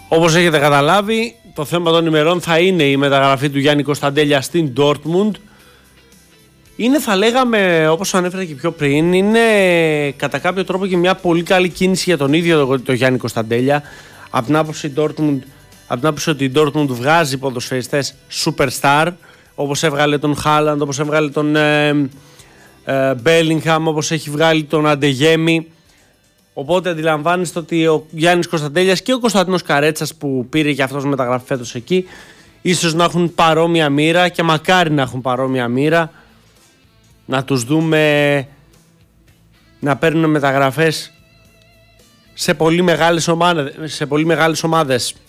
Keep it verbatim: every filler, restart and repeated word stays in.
Όπως έχετε καταλάβει, το θέμα των ημερών θα είναι η μεταγραφή του Γιάννη Κωνσταντέλια στην Dortmund. Είναι, θα λέγαμε, όπως ανέφερα και πιο πριν, είναι κατά κάποιο τρόπο και μια πολύ καλή κίνηση για τον ίδιο τον το Γιάννη Κωνσταντέλια. Από την άποψη Dortmund, από την άποψη ότι η Dortmund βγάζει ποδοσφαιριστές superstar, όπως έβγαλε τον Χάλαντ, όπως έβγαλε τον ε, ε, Bellingham, όπως έχει βγάλει τον Αντεγέμι. Οπότε αντιλαμβάνεστε ότι ο Γιάννης Κωνσταντέλιας και ο Κωνσταντίνος Καρέτσας που πήρε και αυτός μεταγραφή φέτος εκεί, ίσως να έχουν παρόμοια μοίρα και μακάρι να έχουν παρόμοια μοίρα. Να τους δούμε να παίρνουν μεταγραφές σε πολύ μεγάλες ομάδες, σε πολύ μεγάλες ομάδες.